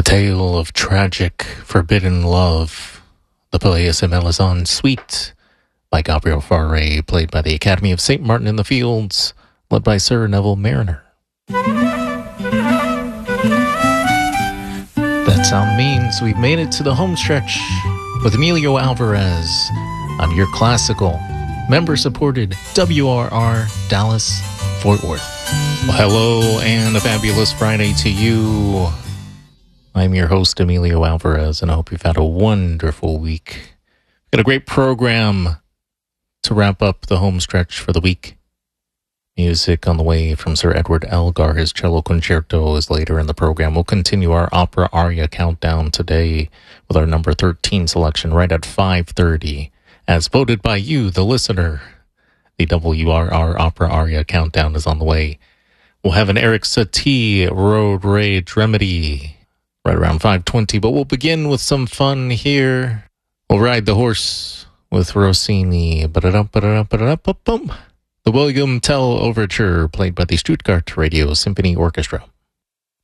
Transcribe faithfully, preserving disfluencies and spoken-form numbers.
tale of tragic, forbidden love. The Pelleas and Melisande Suite by Gabriel Fauré, played by the Academy of Saint Martin in the Fields, led by Sir Neville Mariner. That sound means we've made it to the home stretch with Emilio Alvarez on your classical, member-supported W R R Dallas Fort Worth. Well, hello and a fabulous Friday to you. I'm your host, Emilio Alvarez, and I hope you've had a wonderful week. Got a great program to wrap up the home stretch for the week. Music on the way from Sir Edward Elgar. His cello concerto is later in the program. We'll continue our opera aria countdown today with our number thirteen selection right at five thirty. As voted by you, the listener, the W R R opera aria countdown is on the way. We'll have an Eric Satie Road Rage Remedy right around five twenty, but we'll begin with some fun here. We'll ride the horse with Rossini. The William Tell Overture, played by the Stuttgart Radio Symphony Orchestra.